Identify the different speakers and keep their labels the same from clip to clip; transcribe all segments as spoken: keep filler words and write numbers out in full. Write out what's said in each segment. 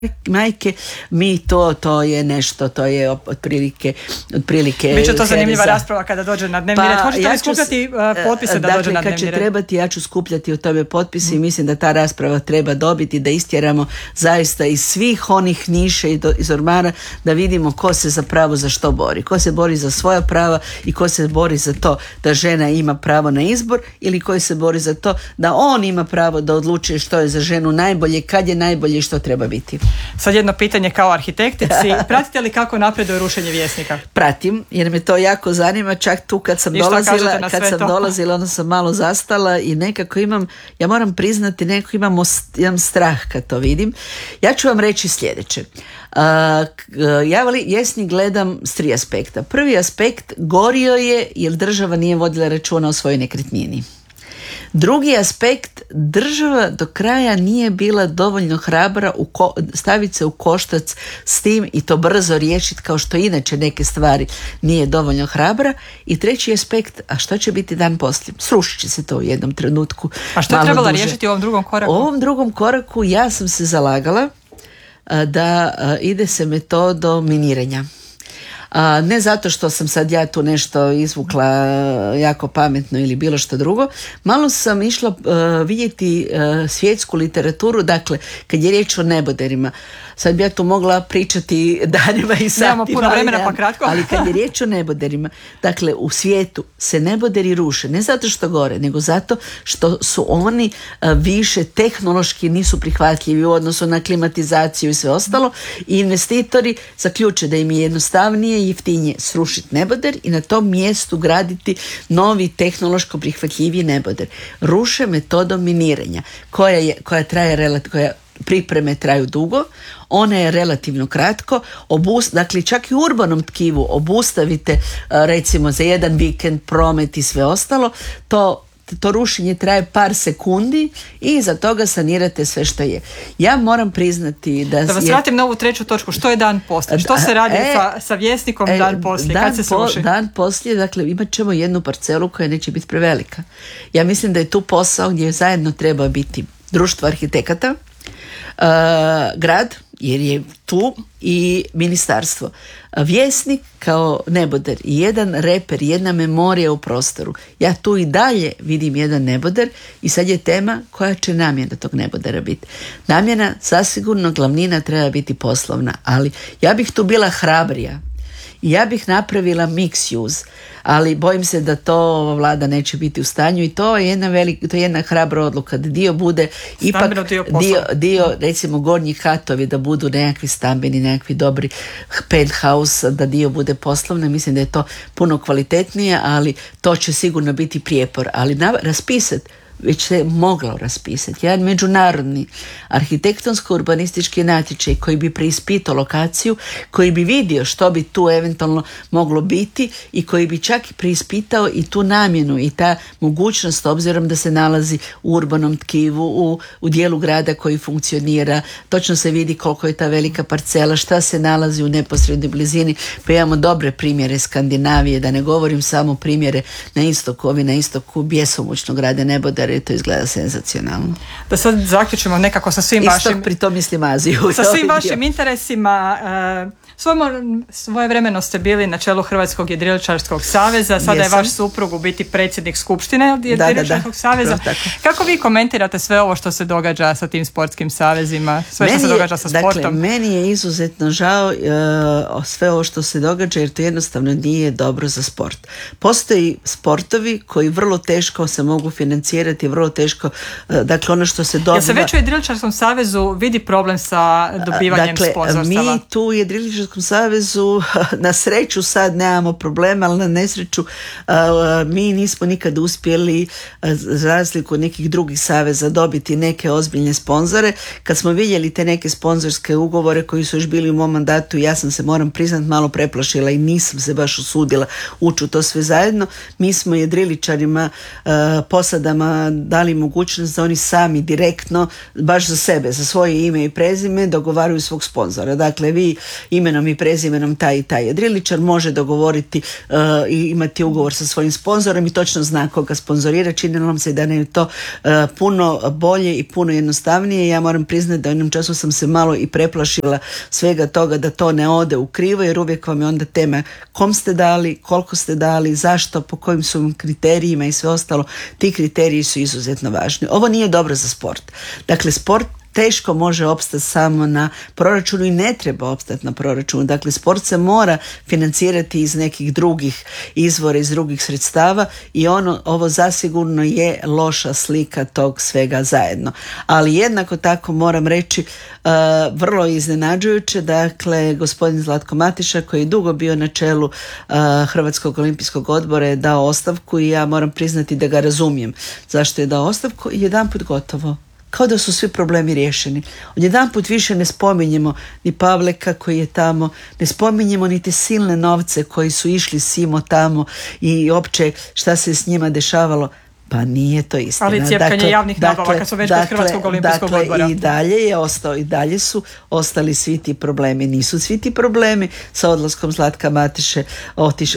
Speaker 1: majke, mi to, to je nešto, to je otprilike otprilike.
Speaker 2: Biće to zanimljiva rasprava kada dođe na dnevni red. Hoćete li skupljati potpise da
Speaker 1: dakle,
Speaker 2: dođe na dnevni red?
Speaker 1: Dakle, kad će trebati, ja ću skupljati o tome potpise mm. i mislim da ta rasprava treba dobiti, da istjeramo zaista iz svih onih niša i do, iz ormara, da vidimo ko se zapravo za što bori. Ko se bori za svoja prava i ko se bori za to da žena ima pravo na izbor ili ko se bori za to da on ima pravo da odlučuje što je za ženu najbolje, kad je najbolje i što treba biti.
Speaker 2: Sad jedno pitanje kao arhitektici. Pratite li kako napreduje rušenje Vjesnika?
Speaker 1: Pratim, jer me to jako zanima. Čak tu kad sam dolazila, kad sam to? dolazila, onda sam malo zastala i nekako imam, ja moram priznati, nekako imam, imam strah kad to vidim. Ja ću vam reći sljedeće. Uh, ja Vjesnik gledam s tri aspekta. Prvi aspekt, gorio je jer država nije vodila računa o svojoj nekretnini. Drugi aspekt, država do kraja nije bila dovoljno hrabra u ko, staviti se u koštac s tim i to brzo riješiti kao što inače neke stvari nije dovoljno hrabra. I treći aspekt, a što će biti dan poslije? Srušit će se to u jednom trenutku.
Speaker 2: A što je trebala duže. riješiti u ovom drugom koraku?
Speaker 1: U ovom drugom koraku ja sam se zalagala da ide se metodom miniranja. A, ne zato što sam sad ja tu nešto izvukla jako pametno ili bilo što drugo. Malo sam išla uh, vidjeti uh, svjetsku literaturu, dakle kad je riječ o neboderima. Sad bi ja tu mogla pričati danima i satima.
Speaker 2: Nemamo puno vremena pa kratko.
Speaker 1: Ali kad je riječ o neboderima, dakle u svijetu se neboderi ruše, ne zato što gore, nego zato što su oni uh, više tehnološki nisu prihvatljivi u odnosu na klimatizaciju i sve ostalo i investitori zaključe da im je jednostavnije i jeftinije srušiti neboder i na tom mjestu graditi novi tehnološko prihvatljiviji neboder. Ruše metodom miniranja koja, je, koja traje relativno, koja pripreme traju dugo, ona je relativno kratko, obust, dakle čak i u urbanom tkivu obustavite recimo za jedan vikend promet i sve ostalo, to to rušenje traje par sekundi i iza toga sanirate sve što je. Ja moram priznati da...
Speaker 2: Da vas
Speaker 1: je,
Speaker 2: vratim na ovu treću točku. Što je dan poslije? Što se radi e, sa, sa Vjesnikom e, dan poslije?
Speaker 1: Dan
Speaker 2: Kad se sruši?
Speaker 1: Po, dan poslije, dakle, imat ćemo jednu parcelu koja neće biti prevelika. Ja mislim da je tu posao gdje zajedno treba biti društvo arhitekata, uh, grad, jer je tu i ministarstvo. Vjesnik kao neboder i jedan reper, jedna memorija u prostoru. Ja tu i dalje vidim jedan neboder i sad je tema koja će namjena tog nebodera biti. Namjena, zasigurno glavnina treba biti poslovna, ali ja bih tu bila hrabrija. Ja bih napravila mix use, ali bojim se da to ova vlada neće biti u stanju i to je jedna velika, to je jedna hrabra odluka da dio bude ipak
Speaker 2: dio,
Speaker 1: dio, dio recimo gornji katovi da budu nekakvi stambeni, nekakvi dobri penthouse, da dio bude poslovno. Mislim da je to puno kvalitetnije, ali to će sigurno biti prijepor, ali na, raspisati već se moglo raspisati jedan međunarodni arhitektonsko-urbanistički natječaj koji bi preispitao lokaciju, koji bi vidio što bi tu eventualno moglo biti i koji bi čak preispitao i tu namjenu i ta mogućnost obzirom da se nalazi u urbanom tkivu, u, u dijelu grada koji funkcionira, točno se vidi koliko je ta velika parcela, šta se nalazi u neposrednoj blizini, pa imamo dobre primjere Skandinavije, da ne govorim samo primjere na istoku, ovi na istoku bjesomučno grade nebodare, to izgleda senzacionalno.
Speaker 2: Da sad zaključimo nekako sa svim vašim...
Speaker 1: Istok, pri tom mislim Aziju.
Speaker 2: Sa svim vašim interesima. Uh, svoje vremeno ste bili na čelu Hrvatskog jedriličarskog saveza, sada Jesam. je vaš suprug u biti predsjednik skupštine jedriličarskog saveza. Kako vi komentirate sve ovo što se događa sa tim sportskim savezima, sve meni što se događa sa
Speaker 1: je,
Speaker 2: sportom?
Speaker 1: Dakle, meni je izuzetno žao uh, sve ovo što se događa jer to jednostavno nije dobro za sport. Postoji sportovi koji vrlo teško se mogu financirati, vrlo teško, uh, dakle ono što se dobiva...
Speaker 2: Jel se već u jedriličarskom savezu vidi problem sa dobivanjem
Speaker 1: dakle,
Speaker 2: sponzorstava?
Speaker 1: Mi tu u jedriličarskom savezu na sreću sad nemamo problema, ali na nesreću uh, mi nismo nikad uspjeli uh, za razliku od nekih drugih saveza dobiti neke ozbiljne sponzore. Kad smo vidjeli te neke sponzorske ugovore koji su još bili u mom mandatu, ja sam se, moram priznat, malo preplašila i nisam se baš usudila ući u to sve zajedno. Mi smo jedriličarima, uh, posadama dali mogućnost da oni sami direktno, baš za sebe, za svoje ime i prezime dogovaraju svog sponzora. Dakle, vi imenom i prezimenom taj i taj jedriličar može dogovoriti uh, i imati ugovor sa svojim sponzorom i točno zna koga sponzorira. Činilo nam se da je to uh, puno bolje i puno jednostavnije. Ja moram priznati da u jednom času sam se malo i preplašila svega toga da to ne ode u krivo, jer uvijek vam je onda tema kom ste dali, koliko ste dali, zašto, po kojim su kriterijima i sve ostalo. Ti kriteriji su izuzetno važni. Ovo nije dobro za sport. Dakle, sport teško može opstati samo na proračunu i ne treba opstati na proračunu. Dakle, sport se mora financirati iz nekih drugih izvora, iz drugih sredstava i ono, ovo zasigurno je loša slika tog svega zajedno. Ali jednako tako moram reći, uh, vrlo iznenađujuće, dakle, gospodin Zlatko Mateša koji je dugo bio na čelu uh, Hrvatskog olimpijskog odbora je dao ostavku i ja moram priznati da ga razumijem. Zašto je dao ostavku? Jedanput gotovo. Kao da su svi problemi riješeni. Odjedanput više ne spominjemo ni Pavleka koji je tamo, ne spominjemo ni te silne novce koji su išli simo tamo i opće šta se s njima dešavalo. Pa nije to istina.
Speaker 2: Ali cijepkanje dakle, javnih nabava dakle, kad su već dakle, kod Hrvatskog olimpijskog
Speaker 1: dakle,
Speaker 2: odbora.
Speaker 1: I dalje je ostao, i dalje su ostali svi ti problemi. Nisu svi ti problemi sa odlaskom Zlatka Mateše otiš, o,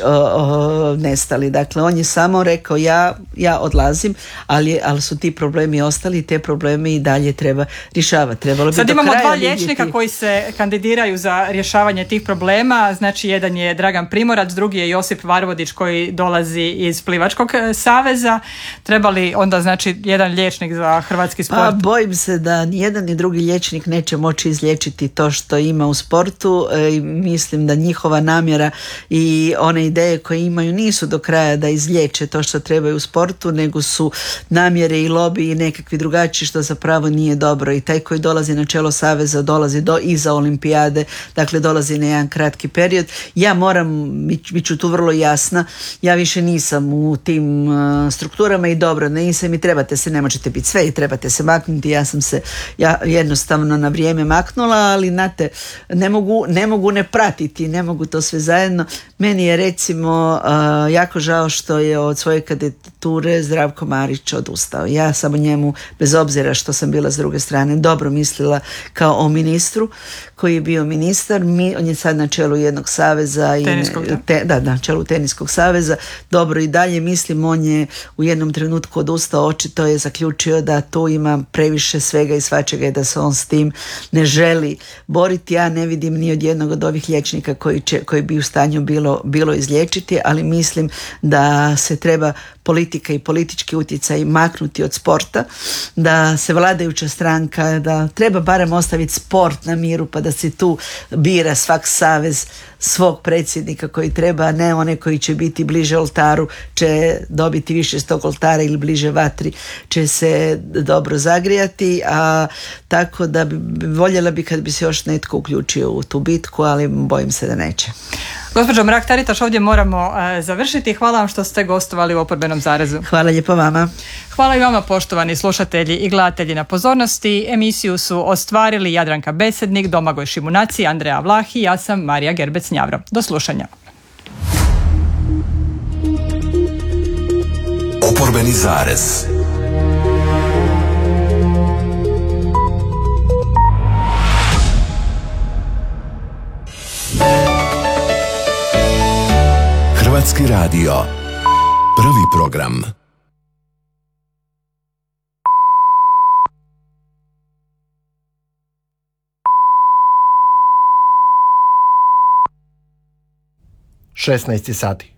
Speaker 1: o, nestali. Dakle, on je samo rekao ja, ja odlazim, ali, ali su ti problemi ostali i te probleme i dalje treba rješavati. Trebalo bi
Speaker 2: Sad
Speaker 1: do
Speaker 2: imamo
Speaker 1: kraja
Speaker 2: dva
Speaker 1: vidjeti...
Speaker 2: liječnika koji se kandidiraju za rješavanje tih problema. Znači, jedan je Dragan Primorac, drugi je Josip Varvodić koji dolazi iz Plivačkog saveza. Treba li onda znači jedan liječnik za hrvatski sport?
Speaker 1: Pa bojim se da ni jedan ni drugi liječnik neće moći izliječiti to što ima u sportu. E, mislim da njihova namjera i one ideje koje imaju nisu do kraja da izliječe to što trebaju u sportu, nego su namjere i lobby i nekakvi drugačiji što zapravo nije dobro. I taj koji dolazi na čelo saveza dolazi do iza olimpijade, dakle dolazi na jedan kratki period. Ja moram, bit ću tu vrlo jasna, ja više nisam u tim uh, strukturama i dobro, nisam i trebate se, ne možete biti sve i trebate se maknuti. Ja sam se ja jednostavno na vrijeme maknula, ali znate, ne mogu, ne mogu ne pratiti, ne mogu to sve zajedno. Meni je recimo uh, jako žao što je od svoje kandidature Zdravko Marić odustao. Ja sam o njemu, bez obzira što sam bila s druge strane, dobro mislila kao o ministru koji je bio ministar. Mi, on je sad na čelu jednog saveza i
Speaker 2: da.
Speaker 1: Te, da, na čelu teniskog saveza. Dobro i dalje mislim, on je u jednom trenutku odustao, očito je zaključio da tu ima previše svega i svačega i da se on s tim ne želi boriti. Ja ne vidim ni od jednog od ovih liječnika koji, će, koji bi u stanju bilo, bilo izliječiti, ali mislim da se treba politika i politički utjecaj maknuti od sporta, da se vladajuća stranka, da treba barem ostaviti sport na miru pa da se tu bira svak savez svog predsjednika koji treba, a ne one koji će biti bliže oltaru će dobiti više s tog oltara ili bliže vatri će se dobro zagrijati, a tako da bi, voljela bi kad bi se još netko uključio u tu bitku, ali bojim se da neće.
Speaker 2: Gospođo Mrak-Taritaš, ovdje moramo uh, završiti. Hvala vam što ste gostovali u Oporbenom zarezu.
Speaker 1: Hvala lijepo vama.
Speaker 2: Hvala i vama, poštovani slušatelji i gledatelji, na pozornosti. Emisiju su ostvarili Jadranka Besednik, Domagoj Šimunaci, Andreja Vlahi, ja sam Marija Gerbec-Njavro. Do slušanja.
Speaker 3: Oporbeni zarez. Hrvatski radio. Prvi program.
Speaker 4: šesnaest sati.